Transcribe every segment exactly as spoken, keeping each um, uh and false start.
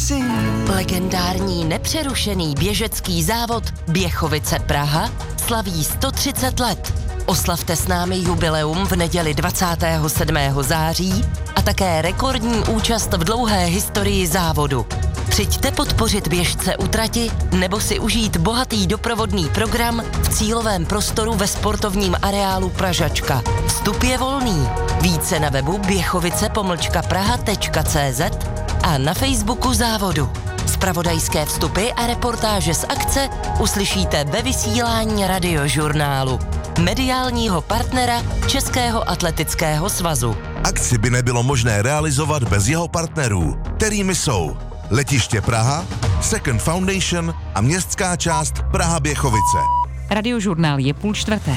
si. Legendární nepřerušený běžecký závod Běchovice Praha slaví sto třicet let. Oslavte s námi jubileum v neděli dvacátého sedmého září a také rekordní účast v dlouhé historii závodu. Přijďte podpořit běžce u trati nebo si užít bohatý doprovodný program v cílovém prostoru ve sportovním areálu Pražačka. Vstup je volný. Více na webu běchovice pomlčka praha tečka cé zet a na Facebooku závodu. Zpravodajské vstupy a reportáže z akce uslyšíte ve vysílání Radiožurnálu, mediálního partnera Českého atletického svazu. Akci by nebylo možné realizovat bez jeho partnerů, kterými jsou Letiště Praha, Second Foundation a městská část Praha Běchovice. Radiožurnál je půl čtvrté.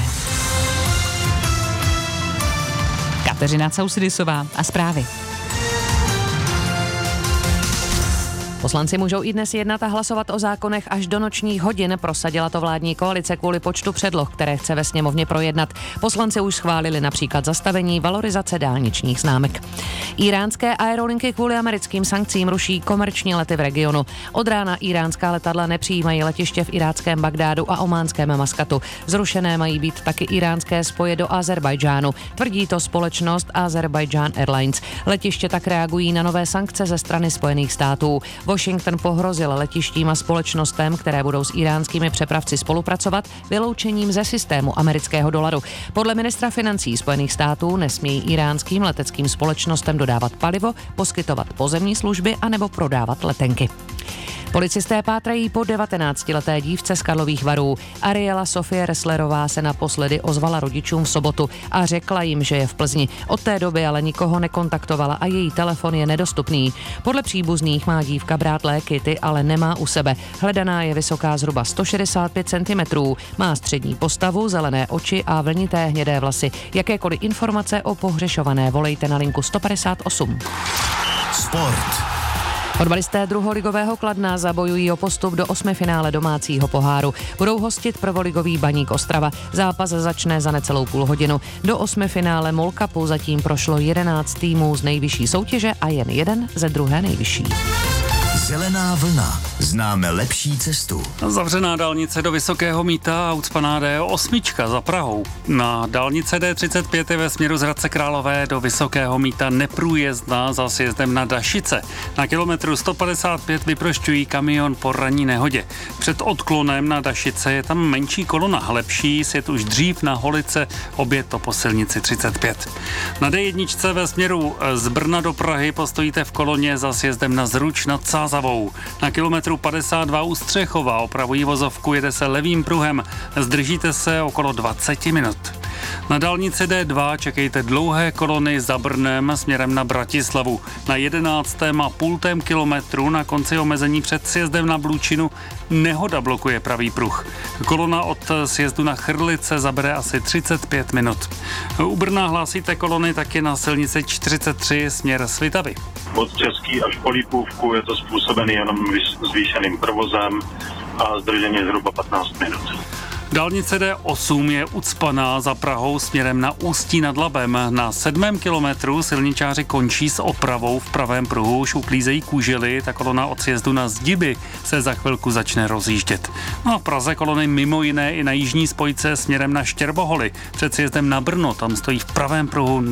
Kateřina Causydisová a zprávy. Poslanci můžou i dnes jednat a hlasovat o zákonech až do nočních hodin. Prosadila to vládní koalice kvůli počtu předloh, které chce ve sněmovně projednat. Poslanci už schválili například zastavení valorizace dálničních známek. Iránské aerolinky kvůli americkým sankcím ruší komerční lety v regionu. Od rána iránská letadla nepřijímají letiště v iráckém Bagdádu a ománském Maskatu. Zrušené mají být taky iránské spoje do Azerbajdžánu. Tvrdí to společnost Azerbaijan Airlines. Letiště tak reagují na nové sankce ze strany Spojených států. Washington pohrozil letištím a společnostem, které budou s iránskými přepravci spolupracovat, vyloučením ze systému amerického dolaru. Podle ministra financí Spojených států nesmějí iránským leteckým společnostem dodávat palivo, poskytovat pozemní služby anebo prodávat letenky. Policisté pátrají po devatenáctileté dívce z Karlových Varů. Ariela Sofie Resslerová se naposledy ozvala rodičům v sobotu a řekla jim, že je v Plzni. Od té doby ale nikoho nekontaktovala a její telefon je nedostupný. Podle příbuzných má dívka brát léky, ty ale nemá u sebe. Hledaná je vysoká zhruba sto šedesát pět centimetrů, má střední postavu, zelené oči a vlnité hnědé vlasy. Jakékoliv informace o pohřešované volejte na linku sto padesát osm. Sport. Fotbalisté druholigového Kladna zabojují o postup do osmifinále domácího poháru. Budou hostit prvoligový Baník Ostrava. Zápas začne za necelou půl hodinu. Do osmifinále MOL Cupu zatím prošlo jedenáct týmů z nejvyšší soutěže a jen jeden ze druhé nejvyšší. Zelená vlna. Známe lepší cestu. Zavřená dálnice do Vysokého Mýta a ucpaná D osm za Prahou. Na dálnice D třicet pět je ve směru z Hradce Králové do Vysokého Mýta neprůjezdná za sjezdem na Dašice. Na kilometru sto padesát pět vyprošťují kamion po ranní nehodě. Před odklonem na Dašice je tam menší kolona, lepší sjet už dřív na Holice, obě to po silnici třicet pět. Na D jedna ve směru z Brna do Prahy postojíte v koloně za sjezdem na Zruč nad Sázavou. Na kilometru padesát dva u Střechova opravují vozovku, jede se levým pruhem. Zdržíte se okolo dvacet minut. Na dálnici D dva čekejte dlouhé kolony za Brnem směrem na Bratislavu. Na jedenáctém a půltém kilometru na konci omezení před sjezdem na Blučinu nehoda blokuje pravý pruh. Kolona od sjezdu na Chrlice zabere asi třicet pět minut. U Brna hlásíte kolony taky na silnici čtyřicet tři směr Svitavy. Od Český až po Lípůvku je to způsobený jenom zvýšeným provozem a zdržení zhruba patnáct minut. Dálnice D osm je ucpaná za Prahou směrem na Ústí nad Labem. Na sedmém kilometru silničáři končí s opravou v pravém pruhu, už uklízejí kůžely, ta kolona od sjezdu na Zdiby se za chvilku začne rozjíždět. No a v Praze kolony mimo jiné i na jižní spojce směrem na Štěrboholy. Před sjezdem na Brno, tam stojí v pravém pruhu